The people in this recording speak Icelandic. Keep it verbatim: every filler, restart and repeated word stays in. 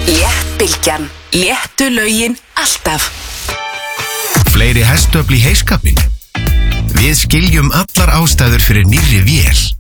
Léttbylgjan. Léttu lögin alltaf. Fleiri hestöfl í heyskapinn? Við skiljum allar ástæður fyrir nýrri vél.